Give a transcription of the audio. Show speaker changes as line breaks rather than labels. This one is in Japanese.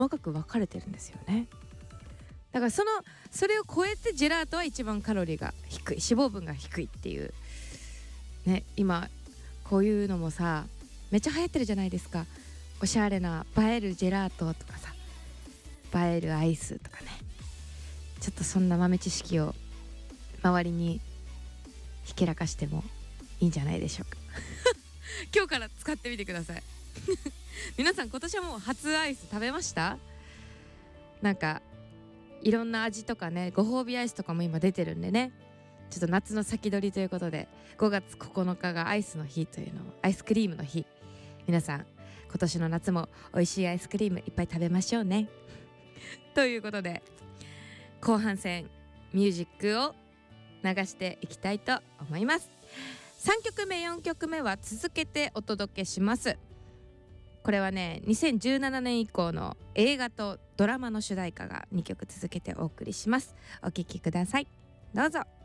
細かく分かれてるんですよね。だからそれを超えてジェラートは一番カロリーが低い、脂肪分が低いっていうね。今こういうのもさめっちゃ流行ってるじゃないですか。おしゃれな映えるジェラートとかさ、映えるアイスとかね。ちょっとそんな豆知識を周りにひけらかしてもいいんじゃないでしょうか今日から使ってみてください皆さん今年はもう初アイス食べました？なんかいろんな味とかね、ご褒美アイスとかも今出てるんでね、ちょっと夏の先取りということで5月9日がアイスの日というのを、アイスクリームの日、皆さん今年の夏も美味しいアイスクリームいっぱい食べましょうねということで後半戦ミュージックを流していきたいと思います。3曲目4曲目は続けてお届けします。これはね2017年以降の映画とドラマの主題歌が2曲続けてお送りします。お聴きください。どうぞ。